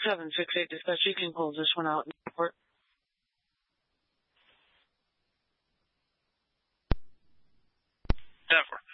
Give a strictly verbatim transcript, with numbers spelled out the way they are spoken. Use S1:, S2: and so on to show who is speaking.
S1: seven six eight dispatch, you can close this one out in the report.
S2: ten four.